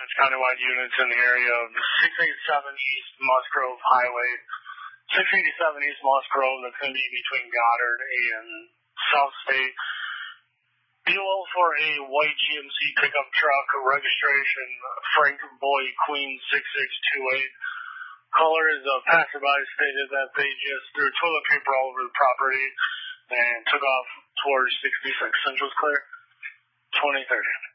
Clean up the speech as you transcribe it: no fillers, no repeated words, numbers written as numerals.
dispatch countywide units in the area of 687 East Musgrove Highway, 687 East Musgrove, that's going to be between Goddard and South State. BOL for a white GMC pickup truck, registration Frank Boy Queen 6628. Caller is a passerby, stated that they just threw toilet paper all over the property and took off towards 66. Central's clear. 2030.